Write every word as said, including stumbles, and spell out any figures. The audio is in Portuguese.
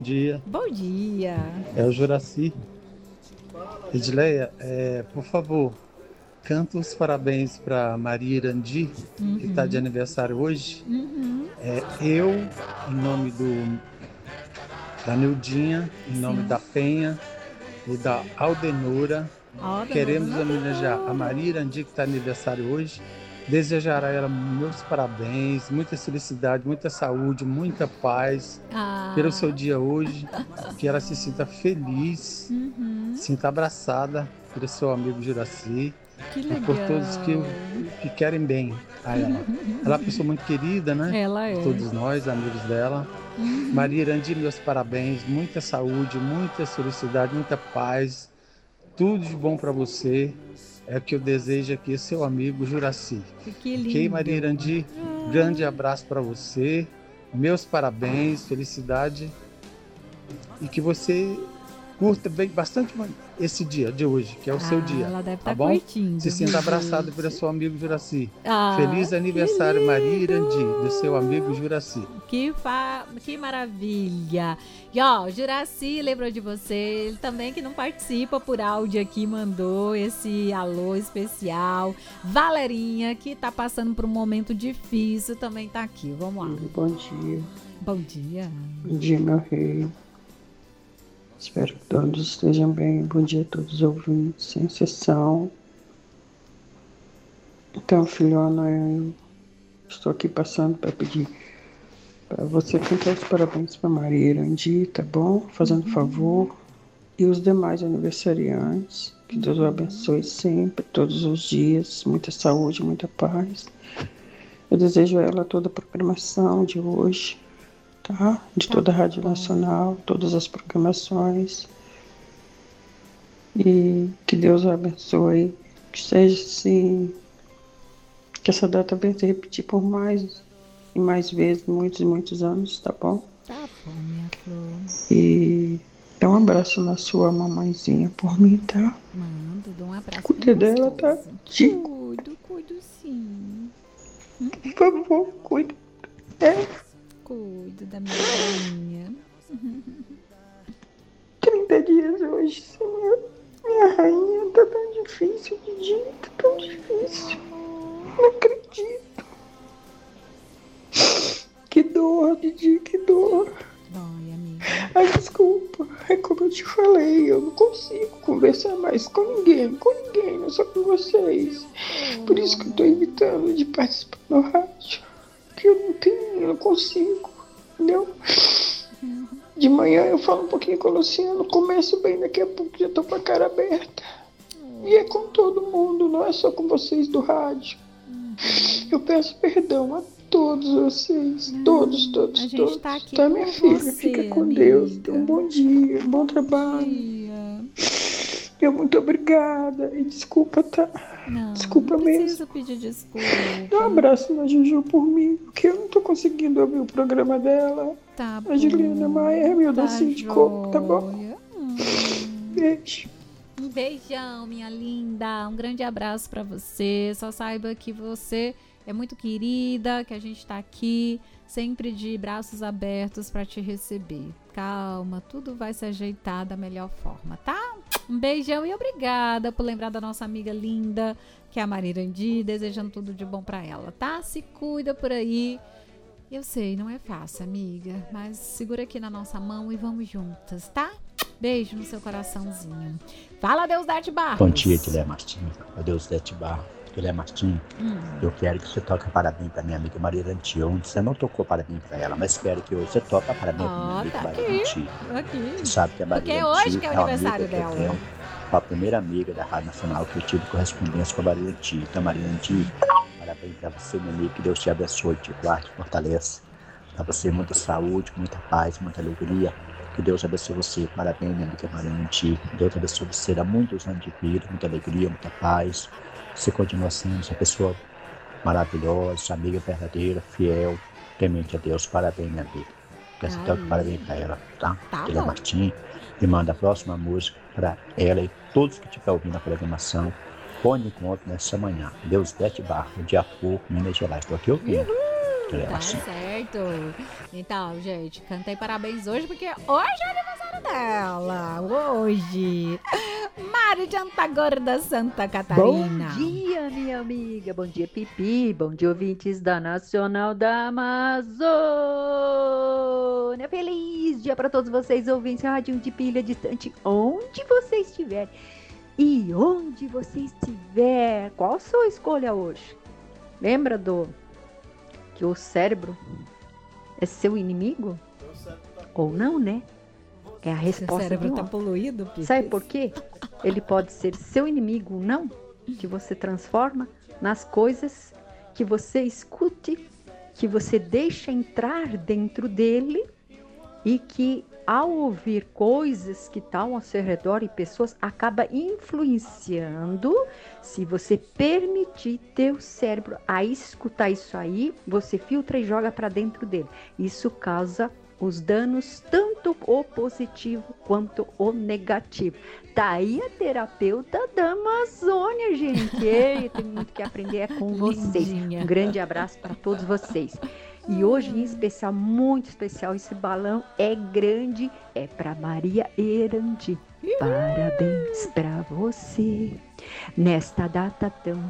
Dia, Bom dia. é o Juraci. Edleia, é, por favor, canta os parabéns para Maria Irandi, que está de Uhum, aniversário hoje. uhum, É, eu, em nome do, da Nildinha, em nome sim. da Penha e da Aldenora, Ó, dona queremos Dona homenagear a Tenora. Maria Irandi, que está de aniversário hoje. Desejar a ela meus parabéns, muita felicidade, muita saúde, muita paz pelo seu Ah, dia hoje, que ela se sinta feliz, uhum, sinta abraçada pelo seu amigo Juraci que e por todos que, legal. que querem bem a ela. Ela é uma pessoa muito querida, né? Ela De é. todos nós, amigos dela. Uhum. Maria Irandi, meus parabéns, muita saúde, muita felicidade, muita paz, tudo de bom para você. É o que eu desejo aqui, seu amigo Juraci. Que Ok, Maria lindo. Irandi? Grande Ah, abraço para você, meus parabéns, felicidade e que você curta bem bastante esse dia de hoje, que é o seu ah, dia, ela deve tá estar bom? Se curtindo, viu, sinta abraçado pelo gente? seu amigo Juraci. Ah, Feliz que aniversário, Maria Irandi, do seu amigo lindo. Juraci. Que, fa... que maravilha! E ó, o Juraci lembrou de você, ele também que não participa por áudio aqui, mandou esse alô especial. Valerinha, que tá passando por um momento difícil, também tá aqui. Vamos lá. Bom dia, Bom dia. bom dia, meu rei. Espero que todos estejam bem. Bom dia a todos os ouvintes, sem exceção. Então, filhona, eu estou aqui passando para pedir para você cantar os parabéns para Maria Irandi, tá bom? Fazendo favor. E os demais aniversariantes. Que Deus o abençoe sempre, todos os dias. Muita saúde, muita paz. Eu desejo a ela toda a programação de hoje, tá? De Tá toda a Rádio bom. Nacional, todas as programações. E que Deus a abençoe. Que seja assim, que essa data venha se repetir por mais e mais vezes, muitos e muitos anos, tá bom? Tá bom, minha flor. E dá um abraço na sua mamãezinha por mim, tá? Mando, dou um abraço Cuida bem dela, tá? gostoso. Digo, Cuido, cuido sim. por favor, cuida. É, Cuido da minha rainha. trinta dias hoje, Senhor. Minha rainha, tá tão difícil de dia, tá tão difícil. Não acredito. Que dor, Didi, que dor. Dói, amiga. Ai, desculpa. É como eu te falei, eu não consigo conversar mais com ninguém, com ninguém, não só com vocês. Por isso que eu tô evitando de participar no rádio. Que eu não tenho, eu não consigo, entendeu? De manhã eu falo um pouquinho com o Luciano, começo bem, daqui a pouco já tô com a cara aberta. E é com todo mundo, não é só com vocês do rádio. Eu peço perdão a todos vocês, todos, todos, A gente todos. tá aqui Tá, por minha filha? você, Fica com amiga. Deus. Tenha um bom dia, bom trabalho. Dia. Eu muito obrigada. E desculpa, tá? Não, Desculpa não mesmo. precisa pedir desculpa. Dá um abraço na Juju por mim, porque eu não tô conseguindo ouvir o programa dela. Tá bom. A Juliana Maia, meu Tá docinho de coco, tá bom? joia. Hum. Beijo. Um beijão, minha linda. Um grande abraço pra você. Só saiba que você é muito querida, que a gente tá aqui sempre de braços abertos pra te receber. Calma, tudo vai se ajeitar da melhor forma, tá? Um beijão e obrigada por lembrar da nossa amiga linda, que é a Maria Irandi, desejando tudo de bom pra ela, tá? Se cuida por aí. Eu sei, não é fácil, amiga, mas segura aqui na nossa mão e vamos juntas, tá? Beijo no seu coraçãozinho. Fala, Deus Dete Barros. Bom dia, Guilherme Martins. Meu Deus, Dete Barros. Guilherme Martins, Hum. eu quero que você toque parabéns para minha amiga Maria Irandi. Ontem você não tocou parabéns para ela, mas quero que hoje você toque parabéns para minha Ó, amiga tá Maria aqui, Irandi. aqui. Você sabe que a Maria Porque é Irandi hoje que é o é uma aniversário amiga que eu dela. tenho, foi a primeira amiga da Rádio Nacional que eu tive correspondência com a Maria Irandi. Então, Maria Irandi, parabéns para você, minha amiga, que Deus te abençoe, te guarde, te fortaleça. Para você muita saúde, muita paz, muita alegria. Que Deus abençoe você. Parabéns, minha amiga Maria Irandi. Deus abençoe você. Dá muitos anos de vida, muita alegria, muita paz. Você continua sendo essa pessoa maravilhosa, amiga verdadeira, fiel, temente a Deus. Parabéns, minha amiga. Peço até que parabéns para ela, tá? Tá Guilherme bom. Martins. E manda a próxima música para ela e todos que estiverem ouvindo a programação. Põe encontro nessa manhã. Deus Dete Barros, de Apu, Minas Gerais. Estou aqui ouvindo. Estrela. Tá certo. Então, gente, cantei parabéns hoje porque hoje é aniversário dela. Hoje. Mari de Antagorda, Santa Catarina. Bom dia, minha amiga. Bom dia, Pipi. Bom dia, ouvintes da Nacional da Amazônia. Feliz dia para todos vocês, ouvintes da Rádio de Pilha Distante, onde você estiver. E onde você estiver. Qual a sua escolha hoje? Lembra do que o cérebro é seu inimigo? Ou não, né? É a resposta. O cérebro do tá homem. poluído, Pipi. Sabe por quê? Ele pode ser seu inimigo ou não, que você transforma nas coisas que você escute, que você deixa entrar dentro dele e que ao ouvir coisas que estão ao seu redor e pessoas, acaba influenciando. Se você permitir teu cérebro a escutar isso aí, você filtra e joga para dentro dele. Isso causa os danos, tanto o positivo quanto o negativo. Tá aí a terapeuta da Amazônia, gente. Ei, tem muito que aprender é com vocês. Lindinha. Um grande abraço para todos vocês. E hoje, em especial, muito especial, esse balão é grande, é para Maria Erandi. Parabéns para você, nesta data tão